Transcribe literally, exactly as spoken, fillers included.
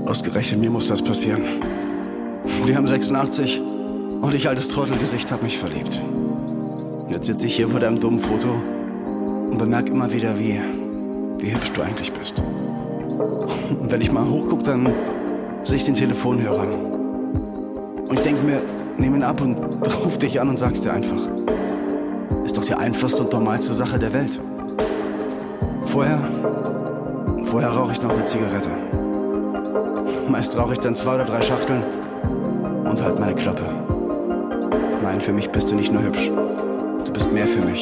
Ausgerechnet mir muss das passieren. Wir haben sechsundachtzig und ich, altes Trottelgesicht, hab mich verliebt. Jetzt sitze ich hier vor deinem dummen Foto und bemerke immer wieder, wie, wie hübsch du eigentlich bist. Und wenn ich mal hochgucke, dann sehe ich den Telefonhörer. Und ich denke mir, nehm ihn ab und ruf dich an und sag's dir einfach. Ist doch die einfachste und normalste Sache der Welt. Vorher, vorher rauche ich noch eine Zigarette. Meist rauche ich dann zwei oder drei Schachteln und halt meine Klappe. Nein, für mich bist du nicht nur hübsch. Du bist mehr für mich.